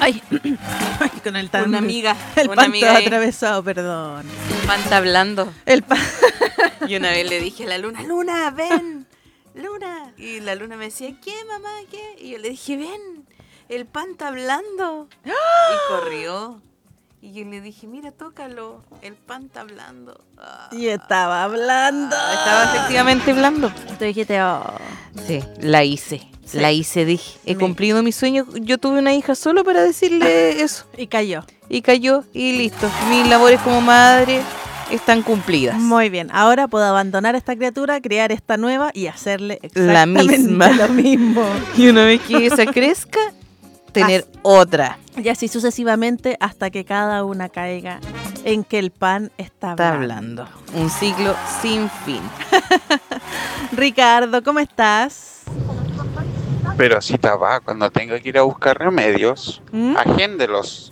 Ay, ay, con el tan... Una amiga. El una pan amiga todo de- atravesado, perdón. pan está hablando. El pan... Y una vez le dije a la luna, Luna, ven, Luna. Y la luna me decía, ¿qué, mamá, qué? Y yo le dije, ven, el pan está hablando. Y corrió. Y yo le dije, mira, tócalo, el pan está hablando. Y estaba hablando. Estaba efectivamente hablando. Te dijiste, oh. Sí, la hice. Sí. La hice, dije. He Me- cumplido mi sueño. Yo tuve una hija solo para decirle eso. Y cayó. Y cayó y listo. Mis labores como madre están cumplidas. Muy bien. Ahora puedo abandonar a esta criatura, crear esta nueva y hacerle La exactamente misma. lo mismo. Y una vez que esa crezca, tener otra. Y así sucesivamente hasta que cada una caiga en que el pan está Está hablando. hablando. Un ciclo sin fin. Ricardo, ¿cómo estás? Pero cita va, cuando tenga que ir a buscar remedios, ¿Mm? agéndelos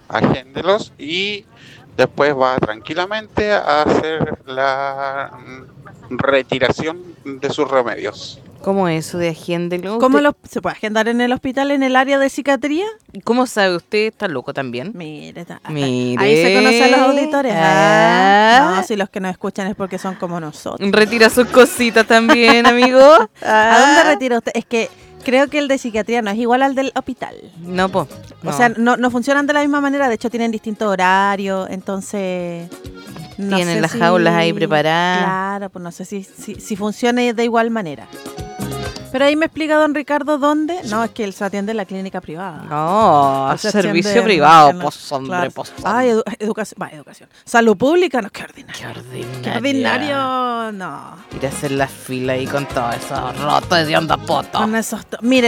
y después va tranquilamente a hacer la retiración de sus remedios. ¿Cómo eso de agéndelo? ¿Cómo ¿Usted- se puede agendar en el hospital en el área de psiquiatría? ¿Cómo sabe usted? ¿Está loco también? Mire, Mire. ahí se conocen a los auditores. Ah. No, si los que nos escuchan es porque son como nosotros. Retira sus cositas también, amigo. ¿A dónde retira usted? Es que creo que el de psiquiatría no es igual al del hospital. No, po. O sea, no funcionan de la misma manera. De hecho, tienen distintos horarios. Entonces, no Tienen sé las jaulas ahí preparadas. Claro, pues no sé si funcione de igual manera. Pero ahí me explica don Ricardo dónde. No, es que él se atiende en la clínica privada. No, Él se servicio atiende privado, en la- pues hombre, claro. pues. Ay, educación. Salud pública, no, qué ordinario. Qué ordinario. Qué ordinario, no. Ir a hacer la fila ahí con todo eso roto de onda poto. Con esos mire,